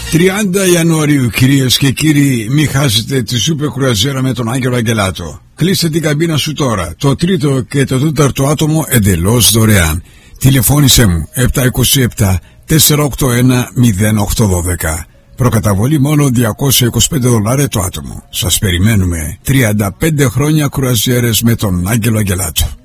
30 Ιανουαρίου, κυρίες και κύριοι, μη χάσετε τη σούπερ κρουαζιέρα με τον Άγγελο Αγγελάτο. Κλείστε την καμπίνα σου τώρα. Το τρίτο και το τέταρτο άτομο εντελώς δωρεάν. Τηλεφώνησέ μου 727 481 0812. Προκαταβολή μόνο $225 το άτομο. Σας περιμένουμε. 35 χρόνια κρουαζιέρες με τον Άγγελο Αγγελάτο.